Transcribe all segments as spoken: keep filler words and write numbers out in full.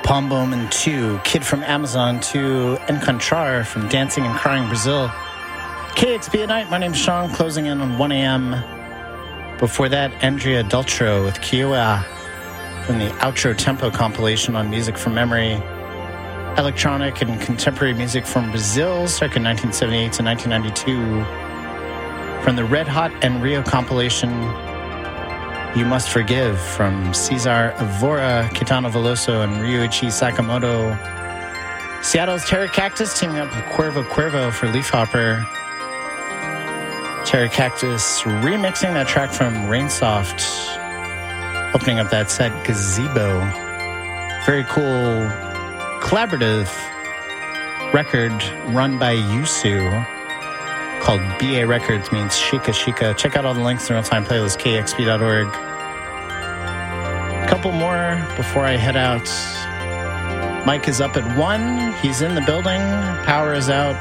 Palm Bowman two, Kid from Amazon to Encontrar from Dancing and Crying Brazil. K X P at night, my name's Sean, closing in on one a.m. Before that, Andrea Dultro with Kiowa from the Outro Tempo compilation on Music from Memory. Electronic and contemporary music from Brazil, circa nineteen seventy-eight to nineteen ninety-two. From the Red Hot and Rio compilation, You Must Forgive from Cesar Evora, Kitano Veloso, and Ryuichi Sakamoto. Seattle's Terra Cactus teaming up with Cuervo Cuervo for Leafhopper. Terra Cactus remixing that track from Rainsoft, opening up that set, Gazebo. Very cool collaborative record run by Yusu called B A Records, means Shika Shika. Check out all the links in the real-time playlist, K X P dot org. A couple more before I head out. Mike is up at one. He's in the building. Power is out.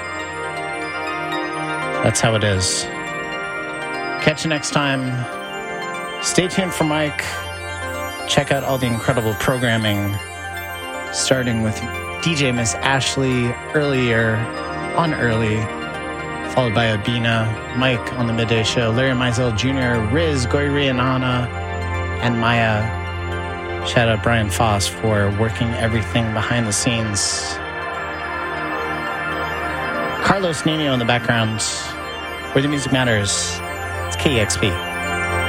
That's how it is. Catch you next time. Stay tuned for Mike. Check out all the incredible programming, starting with D J Miss Ashley earlier on Early, followed by Abina, Mike on the Midday Show, Larry Mizell Junior, Riz, Goiri Anana, and Maya. Shout out Brian Foss for working everything behind the scenes. Carlos Nino in the background, where the music matters. It's K X P.